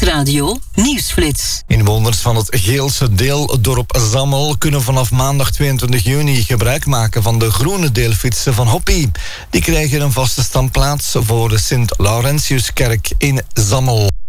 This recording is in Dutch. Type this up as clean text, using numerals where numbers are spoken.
Nieuwsradio Nieuwsflits. Inwoners van het Geelse deeldorp Zammel kunnen vanaf maandag 22 juni gebruik maken van de groene deelfietsen van Hoppy. Die krijgen een vaste standplaats voor de Sint-Laurentiuskerk in Zammel.